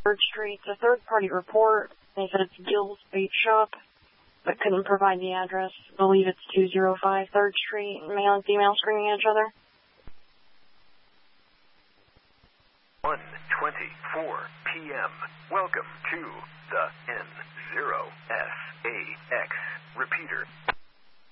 3rd Street. It's a third-party report. They said it's Gil's Bait Shop, but couldn't provide the address. I believe it's 205 3rd Street, male and female screaming at each other. 1:24 p.m. Welcome to the N0SAX repeater.